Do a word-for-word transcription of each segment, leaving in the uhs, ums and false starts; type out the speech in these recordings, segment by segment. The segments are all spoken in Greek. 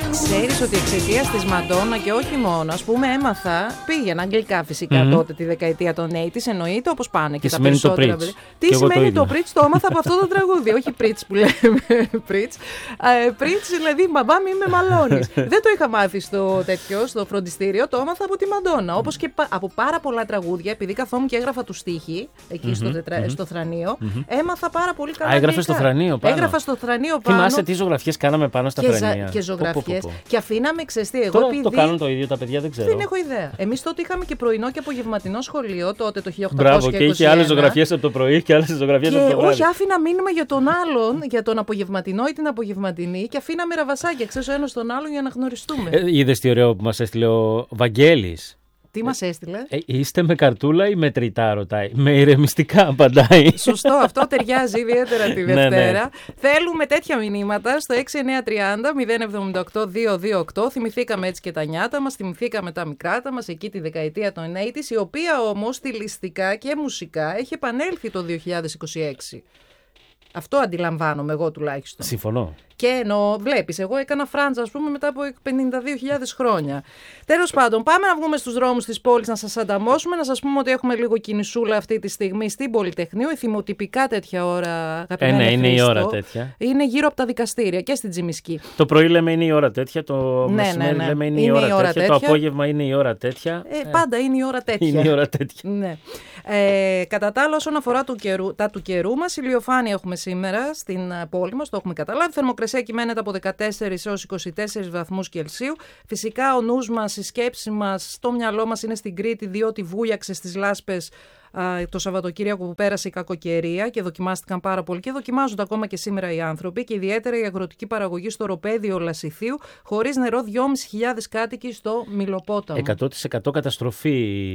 Ξέρεις ότι εξαιτίας της Μαντόνα και όχι μόνο, ας πούμε, έμαθα, πήγαινα αγγλικά φυσικά Mm-hmm. τότε τη δεκαετία των ογδόντα, εννοείται, όπως πάνε και, Τι τα σημαίνει το περισσότερα. preach? Τι Και σημαίνει το το preach, το έμαθα από αυτό το τραγούδι, όχι preach που λέμε preach. Ε, preach δηλαδή μπαμπά μη με μαλώνεις. Δεν το είχα μάθει στο τέτοιο, στο φροντιστήριο, το έμαθα από τη Μαντόνα. Όπως και πα, από πάρα πολλά τραγούδια, επειδή καθόμουν και έγραφα του στίχη εκεί mm-hmm. στο, τετρα... mm-hmm. στο θρανείο, mm-hmm. έμαθα πάρα πολύ καλά. Α, έγραφε στο θρανείο πάνω. Έγραφα στο θρανείο πάνω. Θυμάσαι τι ζωγραφιές κάναμε πάνω στα και θρανεία. Ζα... Και ζωγραφιές. Και αφήναμε ξεστή. Εγώ Τώρα επειδή... το κάνουν το ίδιο τα παιδιά, δεν ξέρω. Δεν έχω ιδέα. Εμείς τότε είχαμε και πρωινό και απογευματινό σχολείο, τότε το χίλια οκτακόσια είκοσι ένα. Μπράβο, και είχε άλλες ζωγραφιές από το πρωί και άλλες ζωγραφιές από το βράδυ. Όχι, άφηνα μήνυμα για τον άλλον, για τον απογευματινό ή την απογευματινή, και αφήναμε ραβασάκια, ξέρεις, ο ένας τον άλλον για να γνωριστούμε. Ε, είδες τι ωραίο που μας έστειλε ο Βαγγέλης. Τι μας έστειλε? Ε, είστε με καρτούλα ή με τριτά, ρωτάει. Με ηρεμιστικά, απαντάει. Σωστό, αυτό ταιριάζει ιδιαίτερα τη Δευτέρα. Ναι, ναι. Θέλουμε τέτοια μηνύματα στο έξι εννιά τριάντα μηδέν εβδομήντα οκτώ διακόσια είκοσι οκτώ. Θυμηθήκαμε έτσι και τα νιάτα μας, θυμηθήκαμε τα μικράτα μας εκεί τη δεκαετία των ογδόντα, η οποία όμως στιλιστικά και μουσικά έχει επανέλθει το δύο χιλιάδες είκοσι έξι. Αυτό αντιλαμβάνομαι εγώ τουλάχιστον. Συμφωνώ. Και εννοώ, βλέπεις, εγώ έκανα φράντζα, ας πούμε, μετά από πενήντα δύο χιλιάδες χρόνια. Τέλος πάντων, πάμε να βγούμε στους δρόμους της πόλης να σας ανταμώσουμε, να σας πούμε ότι έχουμε λίγο κινησούλα αυτή τη στιγμή στην Πολυτεχνείο. Εθιμοτυπικά τέτοια ώρα, αγαπημένε Ε, ναι, είναι Χρήστο, η ώρα τέτοια. Είναι γύρω από τα δικαστήρια και στην Τζιμισκή. Το πρωί λέμε είναι η ώρα τέτοια, το Ναι, μεσημέρι ναι, ναι. λέμε είναι, Είναι η ώρα, η ώρα τέτοια, τέτοια. το απόγευμα είναι η ώρα τέτοια. Ε, πάντα είναι η ώρα τέτοια. Είναι η ώρα τέτοια. Ναι. Ε, κατά τα άλλα, όσον αφορά του καιρού, τα του καιρού μας, ηλιοφάνεια έχουμε σήμερα στην uh, πόλη μας, το έχουμε καταλάβει. Θερμοκρασία κυμαίνεται από δεκατέσσερις έως είκοσι τέσσερις βαθμούς Κελσίου. Φυσικά ο νους μας, η σκέψη μας, στο μυαλό μας είναι στην Κρήτη, διότι βούλιαξε στις λάσπες uh, το Σαββατοκύριακο που πέρασε η κακοκαιρία και δοκιμάστηκαν πάρα πολύ και δοκιμάζονται ακόμα και σήμερα οι άνθρωποι, και ιδιαίτερα η αγροτική παραγωγή στο Οροπέδιο Λασιθίου, χωρίς νερό δυόμισι χιλιάδες κάτοικοι στο Μιλοπόταμο. εκατό τοις εκατό καταστροφή.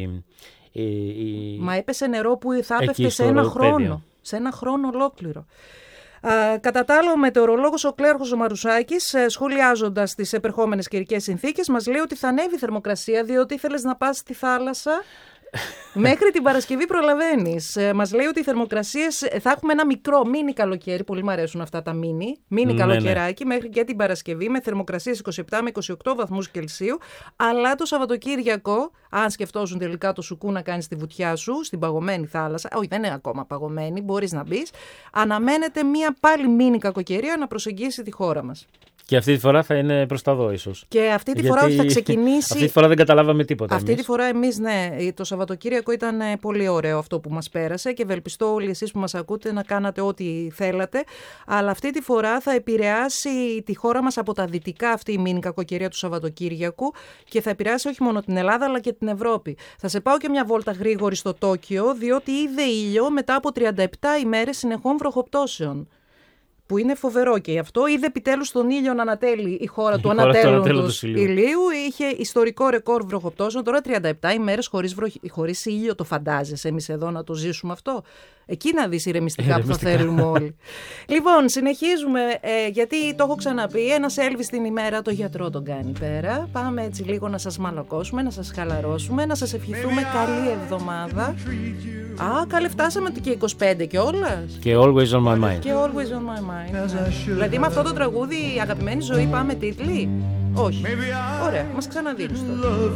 Η, η... Μα έπεσε νερό που θα έπεφτε σε ένα χρόνο. Σε ένα χρόνο ολόκληρο. Α, κατά τα άλλο, ο μετεωρολόγος ο Κλέαρχος ο Μαρουσάκης, σχολιάζοντας τις επερχόμενες καιρικές συνθήκες, μας λέει ότι θα ανέβει η θερμοκρασία, διότι ήθελες να πας στη θάλασσα. Μέχρι την Παρασκευή προλαβαίνεις. Ε, μας λέει ότι οι θερμοκρασίες θα έχουμε ένα μικρό μίνι καλοκαίρι. Πολύ μου αρέσουν αυτά τα μίνι. Μίνι ναι, καλοκαιράκι ναι. μέχρι και την Παρασκευή με θερμοκρασίες είκοσι επτά με είκοσι οκτώ βαθμούς Κελσίου. Αλλά το Σαββατοκύριακο, αν σκεφτόσουν τελικά το σουκού να κάνεις τη βουτιά σου στην παγωμένη θάλασσα, όχι δεν είναι ακόμα παγωμένη, μπορείς να μπεις, αναμένεται μία πάλι μίνι κακοκαιρία να προσεγγίσει τη χώρα μας. Και αυτή τη φορά θα είναι προς τα δω ίσως. Και αυτή τη Γιατί φορά θα ξεκινήσει. Αυτή τη φορά δεν καταλάβαμε τίποτα. Αυτή εμείς. τη φορά εμείς, ναι. Το Σαββατοκύριακο ήταν πολύ ωραίο αυτό που μας πέρασε και ευελπιστώ όλοι εσείς που μας ακούτε να κάνατε ό,τι θέλατε. Αλλά αυτή τη φορά θα επηρεάσει τη χώρα μας από τα δυτικά αυτή η μίνι κακοκαιρία του Σαββατοκύριακου και θα επηρεάσει όχι μόνο την Ελλάδα αλλά και την Ευρώπη. Θα σε πάω και μια βόλτα γρήγορη στο Τόκιο, διότι είδε ήλιο μετά από τριάντα επτά ημέρες συνεχών βροχοπτώσεων. Που είναι φοβερό και γι' αυτό είδε επιτέλους τον ήλιο να ανατέλει η χώρα του ανατέλλοντος ηλίου. Είχε ιστορικό ρεκόρ βροχοπτώσεων. Τώρα τριάντα επτά ημέρες χωρίς, βροχ... χωρίς ήλιο, το φαντάζεσαι εμείς εδώ να το ζήσουμε αυτό? Εκεί να δεις ηρεμιστικά που θα θέλουμε όλοι. Λοιπόν, συνεχίζουμε, ε, γιατί το έχω ξαναπεί, ένας Έλβης την ημέρα το γιατρό τον κάνει πέρα. Πάμε έτσι λίγο να σας μαλακώσουμε, να σας χαλαρώσουμε, να σας ευχηθούμε καλή εβδομάδα. Α, καλέ, φτάσαμε και είκοσι πέντε κιόλας. Και always on my mind. Και always on my mind. Δηλαδή με αυτό το τραγούδι, αγαπημένη ζωή, πάμε τίτλοι? Όχι. Ωραία, μας ξαναδίνεις το.